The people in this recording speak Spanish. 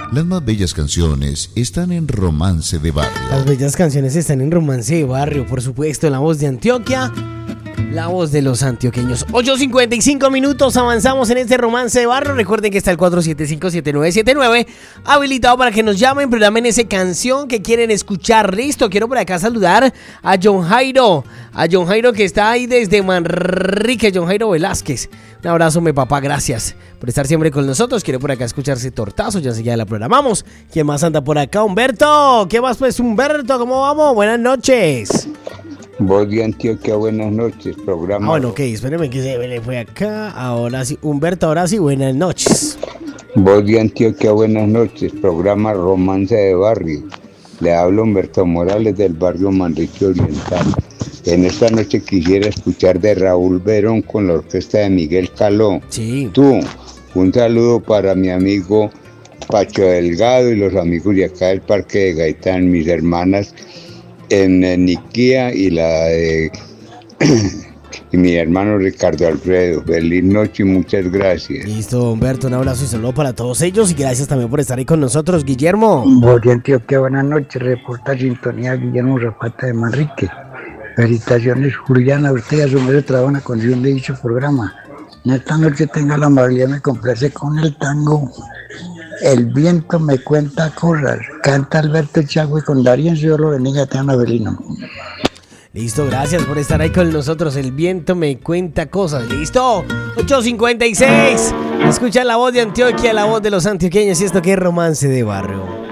Las más bellas canciones están en Romance de Barrio. Las bellas canciones están en Romance de Barrio, por supuesto, la voz de Antioquia, la voz de los antioqueños. 8:55 minutos, avanzamos en este Romance de Barrio. Recuerden que está el 475-7979 habilitado para que nos llamen, programen esa canción que quieren escuchar. Listo, quiero por acá saludar a John Jairo que está ahí desde Manrique, John Jairo Velázquez. Un abrazo, mi papá, gracias por estar siempre con nosotros. Quiero por acá escucharse Tortazo, ya la programamos. ¿Quién más anda por acá? Humberto, ¿qué más pues, Humberto? ¿Cómo vamos? Buenas noches. Voz de Antioquia, buenas noches, programa. Bueno, ok, espérenme que se me fue acá. Ahora sí, Humberto, ahora sí, buenas noches. Voz de Antioquia, buenas noches, programa Romance de Barrio. Le hablo Humberto Morales del barrio Manrique Oriental. En esta noche quisiera escuchar de Raúl Verón con la orquesta de Miguel Caló. Sí. Un saludo para mi amigo Pacho Delgado y los amigos de acá del Parque de Gaitán, mis hermanas en Niquía y y mi hermano Ricardo Alfredo. Feliz noche y muchas gracias. Listo, Humberto, un abrazo y saludo para todos ellos y gracias también por estar ahí con nosotros. Guillermo. Voz de Antioquia, buenas noches, reporta Sintonía Guillermo Zapata de Manrique. Felicitaciones, Juliana, usted y a su madre trabaja una canción de dicho programa. En esta noche tenga la amabilidad de me complace con el tango El viento me cuenta cosas. Canta Alberto Chagüe con Darío, Dios lo bendiga, Teana Belino. Listo, gracias por estar ahí con nosotros. El viento me cuenta cosas. Listo, 8:56. Escucha la voz de Antioquia, la voz de los antioqueños y esto que es Romance de Barrio.